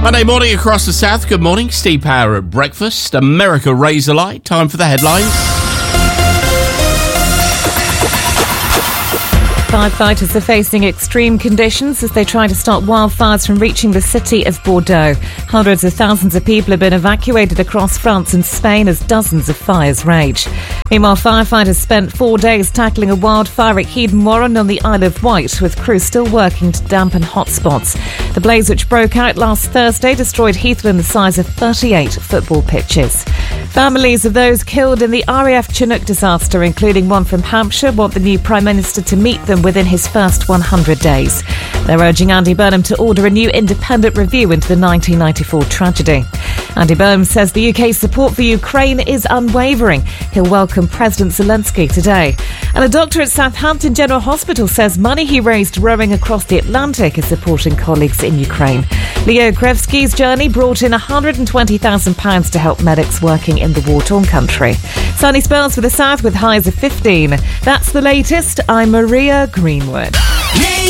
Monday morning across the south. Good morning. Steve Power at breakfast. America Razorlight. Time for the headlines. Firefighters are facing extreme conditions as they try to stop wildfires from reaching the city of Bordeaux. Hundreds of thousands of people have been evacuated across France and Spain as dozens of fires rage. Meanwhile, firefighters spent 4 days tackling a wildfire at Heed-Moran on the Isle of Wight, with crews still working to dampen hotspots. The blaze, which broke out last Thursday, destroyed heathland the size of 38 football pitches. Families of those killed in the RAF Chinook disaster, including one from Hampshire, want the new Prime Minister to meet them within his first 100 days. They're urging Andy Burnham to order a new independent review into the 1994 tragedy. Andy Burnham says the UK's support for Ukraine is unwavering. He'll welcome President Zelensky today. And a doctor at Southampton General Hospital says money he raised rowing across the Atlantic is supporting colleagues in Ukraine. Leo Krevsky's journey brought in £120,000 to help medics working in the war-torn country. Sunny spells for the south with highs of 15. That's the latest. I'm Maria Greenwood.